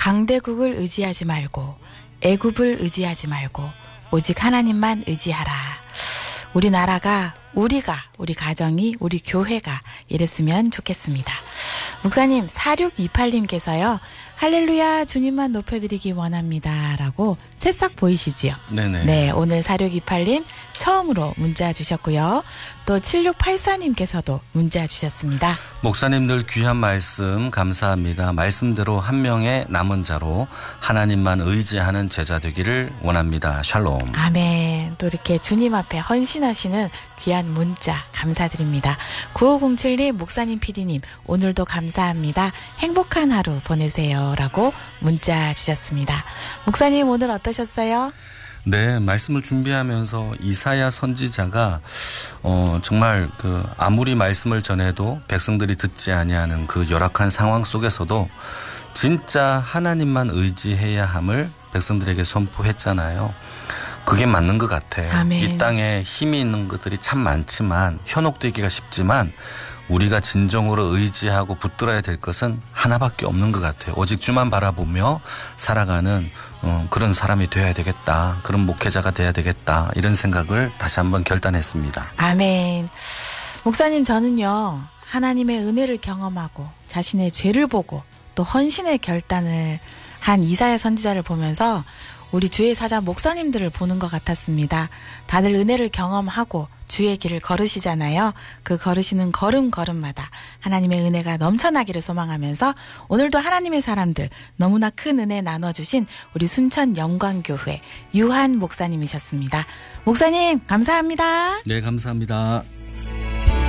강대국을 의지하지 말고 애굽을 의지하지 말고 오직 하나님만 의지하라. 우리나라가 우리 가정이 우리 교회가 이랬으면 좋겠습니다. 목사님 4628님께서요. 할렐루야 주님만 높여드리기 원합니다 라고 새싹 보이시지요? 네네. 네, 오늘 4628님 처음으로 문자 주셨고요. 또 7684님께서도 문자 주셨습니다. 목사님들 귀한 말씀 감사합니다. 말씀대로 한 명의 남은 자로 하나님만 의지하는 제자 되기를 원합니다. 샬롬. 아멘. 또 이렇게 주님 앞에 헌신하시는 귀한 문자 감사드립니다. 9507님 목사님 PD님 오늘도 감사합니다. 행복한 하루 보내세요 라고 문자 주셨습니다. 목사님 오늘 어떠셨어요? 네, 말씀을 준비하면서 이사야 선지자가 정말 아무리 말씀을 전해도 백성들이 듣지 아니하는 그 열악한 상황 속에서도 진짜 하나님만 의지해야 함을 백성들에게 선포했잖아요. 그게 맞는 것 같아요. 아멘. 이 땅에 힘이 있는 것들이 참 많지만 현혹되기가 쉽지만 우리가 진정으로 의지하고 붙들어야 될 것은 하나밖에 없는 것 같아요. 오직 주만 바라보며 살아가는 그런 사람이 되어야 되겠다. 그런 목회자가 돼야 되겠다. 이런 생각을 다시 한번 결단했습니다. 아멘. 목사님 저는요. 하나님의 은혜를 경험하고 자신의 죄를 보고 또 헌신의 결단을 한 이사야 선지자를 보면서 우리 주의 사자 목사님들을 보는 것 같았습니다. 다들 은혜를 경험하고 주의 길을 걸으시잖아요. 그 걸으시는 걸음걸음마다 하나님의 은혜가 넘쳐나기를 소망하면서 오늘도 하나님의 사람들 너무나 큰 은혜 나눠주신 우리 순천 영광교회 유한 목사님이셨습니다. 목사님 감사합니다. 네, 감사합니다.